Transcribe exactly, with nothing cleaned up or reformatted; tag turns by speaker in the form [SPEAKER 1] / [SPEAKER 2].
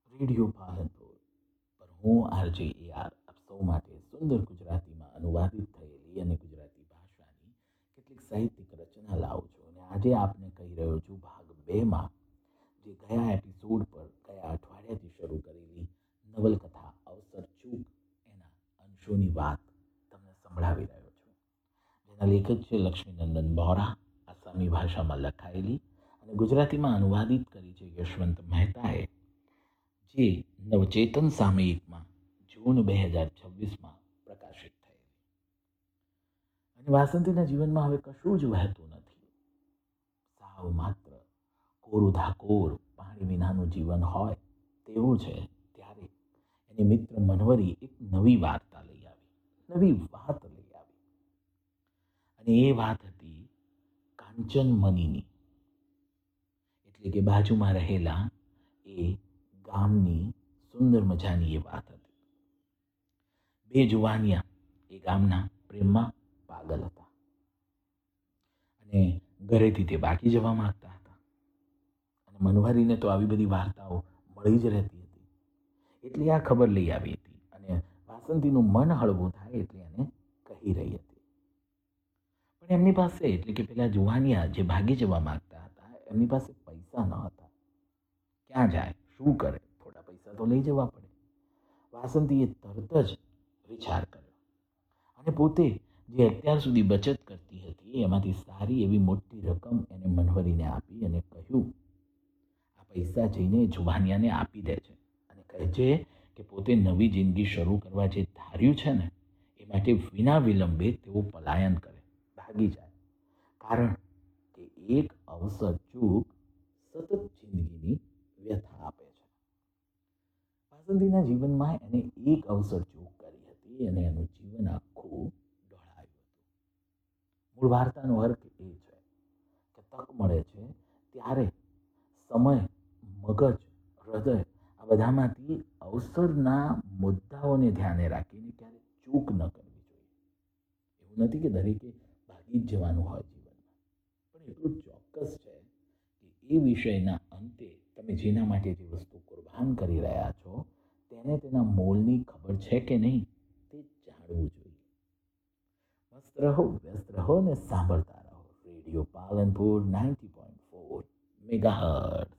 [SPEAKER 1] Radio Palanpur પર હું RJ એ R આપ સૌ માટે સુંદર ગુજરાતીમાં અનુવાદિત થયેલી અને ગુજરાતી ભાષાની કેટલીક સાહિત્યિક રચના લાવું છું. અને આજે આપને કહી રહ્યો છું ભાગ બેમાં જે ગયા એપિસોડ પર ગયા અઠવાડિયાથી શરૂ કરેલી નવલકથા અવસર ચૂક એના અંશોની વાત તમને સંભળાવી રહ્યો છું, જેના લેખક છે લક્ષ્મીનંદન બોરા. આસામી ભાષામાં લખાયેલી અને ગુજરાતીમાં અનુવાદિત કરી છે યશવંત મહેતાએ, જે નવચેતન સામયિકમાં જૂન બે હજાર છવ્વીસમાં પ્રકાશિત થયેલી. અને વાસંતીના જીવનમાં હવે કશું જ વહેતું નથી. સાવ માત્ર કોરું ધાકોર પાણી વિનાનું જીવન હોય તેવું છે. ત્યારે એની મિત્ર મનવરી એક નવી વાર્તા લઈ આવી, નવી વાત લઈ આવી. અને એ વાત હતી કાંચન મનીની, એટલે કે બાજુમાં રહેલા એ ગામની સુંદર મજાની એ વાત હતી. બે જુવાનિયા એ ગામના પ્રેમમાં પાગલ હતા અને ઘરેથી તે બાકી જવા માંગતા હતા. અને મનવારીને તો આવી બધી વાર્તાઓ મળી જ રહેતી હતી, એટલે આ ખબર લઈ આવી હતી. અને વાસંતીનું મન હળવું થાય એટલે એને કહી રહી હતી. પણ એમની પાસે, એટલે કે પેલા જુવાનિયા જે ભાગી જવા માંગતા હતા, એમની પાસે પૈસા ન હતા. ક્યાં જાય, શું કરે? થોડા પૈસા તો લઈ જવા પડે. વાસંતીએ તરત જ વિચાર કર્યો અને પોતે જે અત્યાર સુધી બચત કરતી હતી એમાંથી સારી એવી મોટી રકમ એને મનવરીને આપી અને કહ્યું, આ પૈસા જઈને જુવાનિયાને આપી દે છે અને કહે છે કે પોતે નવી જિંદગી શરૂ કરવા જે ધાર્યું છે ને એ માટે વિના વિલંબે તેઓ પલાયન કરે, ભાગી જાય. કારણ કે એક અવસર ચૂક સતત જિંદગીની વ્યથા આપે છે. વાસંતીના જીવનમાં એને એક અવસર ચૂક કરી હતી અને એનું જીવન આખું ઢોળાયું હતું. મૂળ વાર્તાનો અર્થ એ છે કે તક મળે છે ત્યારે સમય, મગજ, હૃદય આ બધામાંથી અવસરના મુદ્દાઓને ધ્યાને રાખીને ક્યારે ચૂક ન કરવી જોઈએ. એવું નથી કે દરેકે ભાગી જ જવાનું હોય જીવનમાં, પણ એટલું ચોક્કસ છે કે એ વિષયના અંતે તમે જેના માટે જે વસ્તુ કુરબાન કરી રહ્યા છો તેને તેના મોલની ખબર છે કે નહીં તે જાણવું જોઈએ. મસ્ત રહો, વ્યસ્ત રહો ને સાંભળતા રહો radio Palanpur ninety point four megahertz.